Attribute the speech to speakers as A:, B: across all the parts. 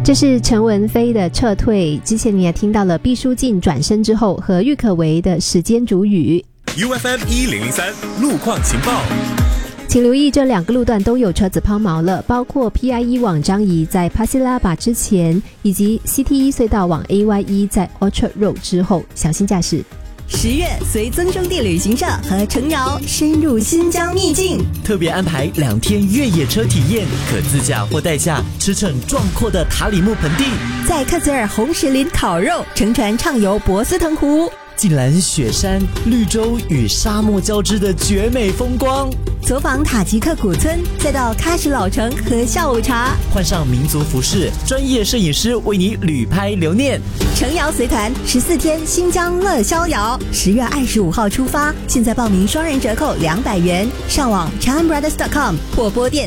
A: 这是陈文飞的撤退，之前你也听到了毕书尽转身之后和郁可唯的时间煮雨。
B: UFM1003 路况情报，
A: 请留意这2个路段都有车子抛锚了，包括 PIE 往张仪在帕西拉巴之前，以及 CT1 隧道往 AY1 在 Orchard Road 之后，小心驾驶。
C: 10月随曾中地旅行社和程瑶深入新疆秘境，
D: 特别安排2天越野车体验，可自驾或代驾驰骋壮阔的塔里木盆地，
C: 在克孜尔红石林烤肉，乘船畅游博斯腾湖，
D: 近览雪山、绿洲与沙漠交织的绝美风光，
C: 走访塔吉克古村，再到喀什老城喝下午茶，
D: 换上民族服饰，专业摄影师为你旅拍留念。
C: 程瑶随团14天新疆乐逍遥，10月25号出发，现在报名双人折扣200元，上网 ChanBrothers.com 或拨电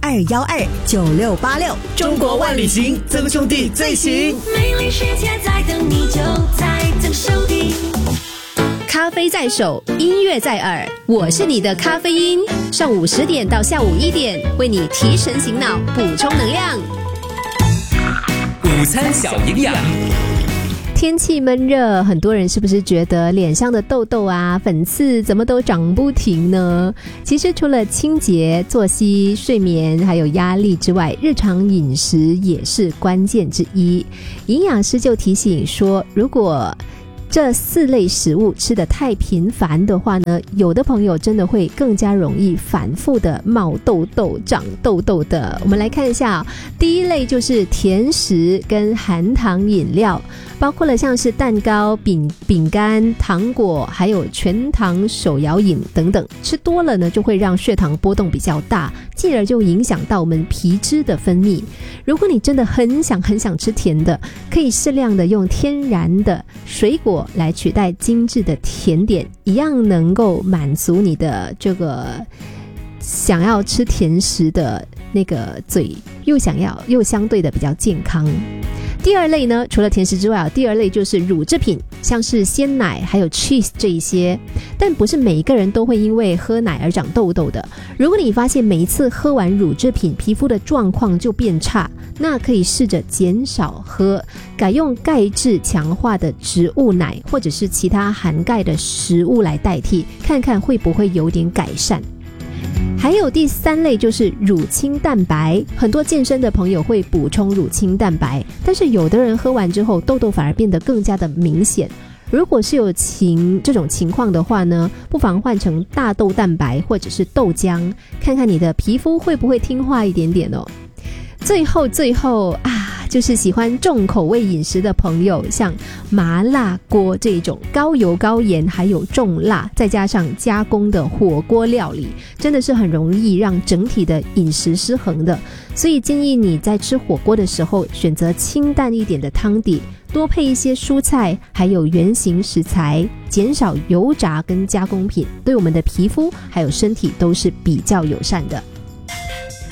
C: 62129686。
D: 中国万里行，曾兄弟最行。
E: 美丽世界在等你，就在曾兄弟。
A: 咖啡在手，音乐在耳，我是你的咖啡因。上午10点到下午1点，为你提神醒脑，补充能量。
B: 午餐小营养。
A: 天气闷热，很多人是不是觉得脸上的痘痘啊、粉刺怎么都长不停呢？其实除了清洁、作息、睡眠还有压力之外，日常饮食也是关键之一。营养师就提醒说，如果这4类食物吃得太频繁的话呢，有的朋友真的会更加容易反复的冒痘痘、长痘痘的。我们来看一下第一类就是甜食跟含糖饮料，包括了像是蛋糕、饼干、糖果，还有全糖手摇饮等等。吃多了呢，就会让血糖波动比较大，进而就影响到我们皮脂的分泌。如果你真的很想吃甜的，可以适量的用天然的水果来取代精致的甜点，一样能够满足你的这个想要吃甜食的那个嘴，又相对的比较健康。第二类呢，除了甜食之外第二类就是乳制品，像是鲜奶还有 cheese 这一些。但不是每一个人都会因为喝奶而长痘痘的。如果你发现每一次喝完乳制品皮肤的状况就变差，那可以试着减少喝，改用钙质强化的植物奶或者是其他含钙的食物来代替，看看会不会有点改善。还有第3类就是乳清蛋白，很多健身的朋友会补充乳清蛋白，但是有的人喝完之后痘痘反而变得更加的明显。如果是有这种情况的话呢，不妨换成大豆蛋白或者是豆浆，看看你的皮肤会不会听话一点点哦。最后就是喜欢重口味饮食的朋友，像麻辣锅这种高油高盐还有重辣，再加上加工的火锅料理，真的是很容易让整体的饮食失衡的。所以建议你在吃火锅的时候选择清淡一点的汤底，多配一些蔬菜还有原型食材，减少油炸跟加工品，对我们的皮肤还有身体都是比较友善的。